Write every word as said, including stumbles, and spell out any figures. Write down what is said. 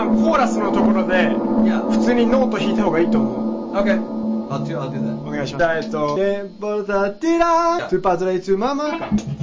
番コーラスのところで Yeah. 普通にノート弾いた方がいいと思う。 Okay. I'll do, I'll do that. お願いします。じゃあえっとテンポザティラースーパーズレイツーママか